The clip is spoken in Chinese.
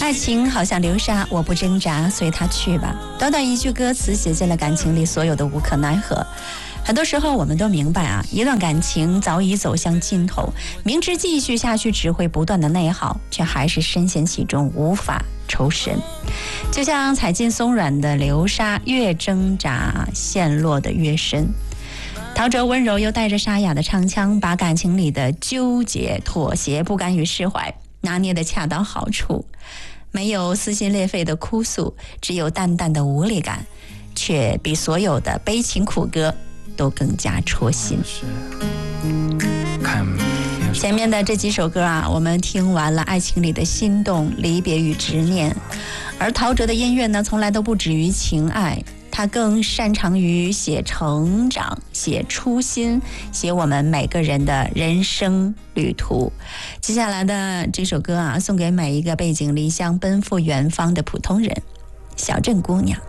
爱情好像流沙，我不挣扎，随它去吧。短短一句歌词，写尽了感情里所有的无可奈何。很多时候我们都明白啊，一段感情早已走向尽头，明知继续下去只会不断的内耗，却还是深陷其中无法抽身。就像踩进松软的流沙，越挣扎陷落的越深。陶喆温柔又带着沙哑的唱腔，把感情里的纠结、妥协、不甘与释怀拿捏得恰到好处。没有撕心裂肺的哭诉，只有淡淡的无力感，却比所有的悲情苦歌都更加戳心。前面的这几首歌啊，我们听完了爱情里的心动、离别与执念，而陶喆的音乐呢，从来都不止于情爱，他更擅长于写成长、写初心、写我们每个人的人生旅途。接下来的这首歌啊，送给每一个背井离乡、奔赴远方的普通人，小镇姑娘。